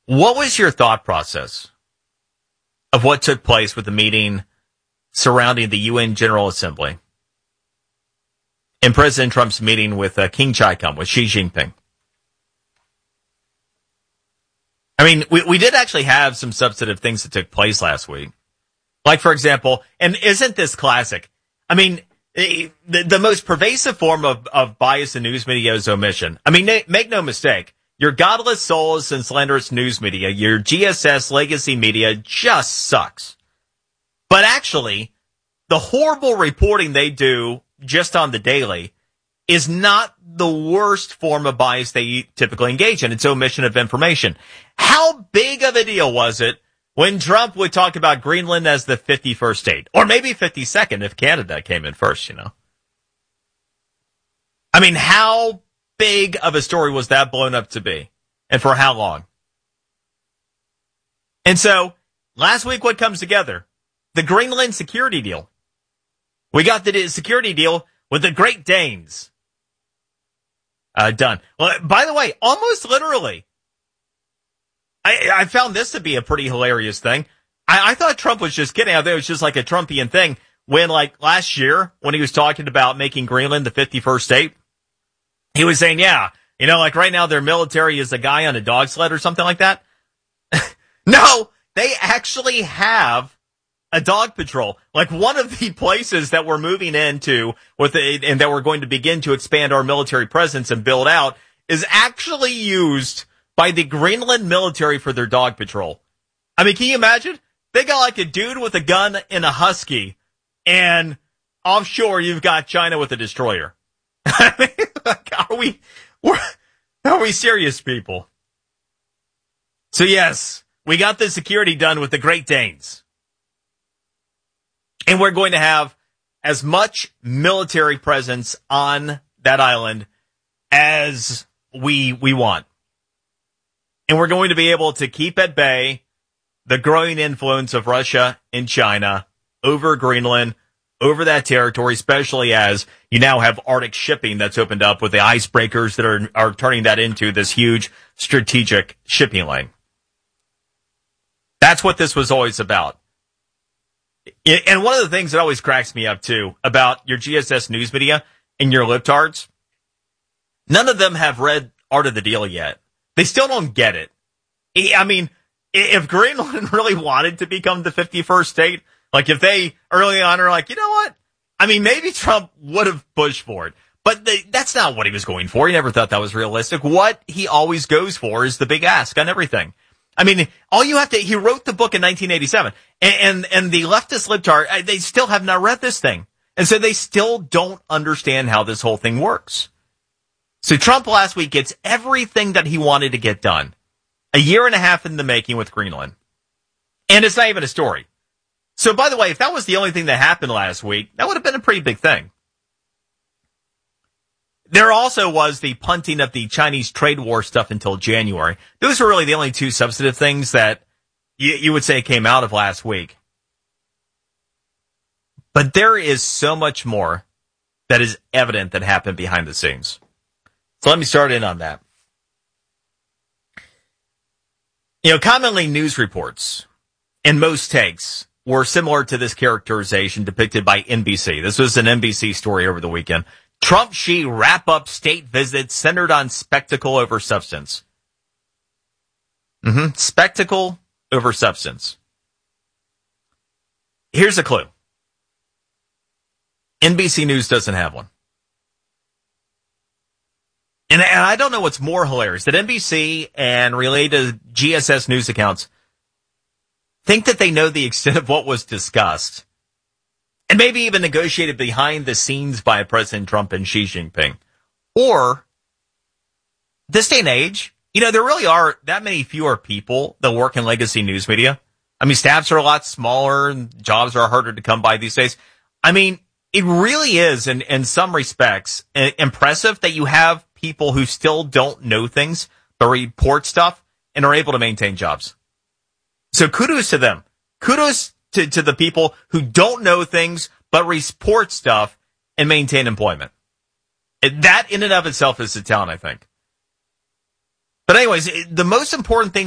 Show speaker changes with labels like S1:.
S1: What was your thought process of what took place with the meeting surrounding the UN General Assembly and President Trump's meeting with King Chai-Kum, with Xi Jinping? I mean, we did actually have some substantive things that took place last week. Like, for example, and isn't this classic? I mean, the most pervasive form of bias in news media is omission. I mean, make no mistake. Your godless souls and slanderous news media, your GSS legacy media just sucks. But actually, the horrible reporting they do just on the daily is not the worst form of bias they typically engage in. It's omission of information. How big of a deal was it when Trump would talk about Greenland as the 51st state? Or maybe 52nd if Canada came in first, you know? I mean, how big of a story was that blown up to be? And for how long? And so, last week what comes together? The Greenland security deal. We got the security deal with the Great Danes. Done. Well, by the way, almost literally, I found this to be a pretty hilarious thing. I thought Trump was just kidding. I thought it was just like a Trumpian thing when, like, last year, when he was talking about making Greenland the 51st state, he was saying, yeah, you know, like right now their military is a guy on a dog sled or something like that. No, they actually have a dog patrol. Like one of the places that we're moving into and that we're going to begin to expand our military presence and build out is actually used by the Greenland military for their dog patrol. I mean, can you imagine? They got like a dude with a gun and a husky, and offshore you've got China with a destroyer. I mean, like, are we serious, people? So yes, we got the security done with the Great Danes. And we're going to have as much military presence on that island as we want. And we're going to be able to keep at bay the growing influence of Russia and China over Greenland, over that territory, especially as you now have Arctic shipping that's opened up with the icebreakers that are turning that into this huge strategic shipping lane. That's what this was always about. And one of the things that always cracks me up, too, about your GSS news media and your libtards, none of them have read Art of the Deal yet. They still don't get it. I mean, if Greenland really wanted to become the 51st state, like if they early on are like, you know what? I mean, maybe Trump would have pushed for it. But that's not what he was going for. He never thought that was realistic. What he always goes for is the big ask on everything. I mean, he wrote the book in 1987, and the leftist libtard, they still have not read this thing. And so they still don't understand how this whole thing works. So Trump last week gets everything that he wanted to get done. A year and a half in the making with Greenland. And it's not even a story. So by the way, if that was the only thing that happened last week, that would have been a pretty big thing. There also was the punting of the Chinese trade war stuff until January. Those were really the only two substantive things that you would say came out of last week. But there is so much more that is evident that happened behind the scenes. So let me start in on that. You know, commonly news reports and most takes were similar to this characterization depicted by NBC. This was an NBC story over the weekend. Trump-Xi wrap-up state visit centered on spectacle over substance. Spectacle over substance. Here's a clue. NBC News doesn't have one. And I don't know what's more hilarious, that NBC and related GSS news accounts think that they know the extent of what was discussed and maybe even negotiated behind the scenes by President Trump and Xi Jinping. Or, this day and age, you know, there really are that many fewer people that work in legacy news media. I mean, staffs are a lot smaller and jobs are harder to come by these days. I mean, it really is, in some respects, impressive that you have people who still don't know things, but report stuff and are able to maintain jobs. So kudos to them. Kudos to the people who don't know things, but report stuff and maintain employment. That in and of itself is a talent, I think. But anyways, the most important thing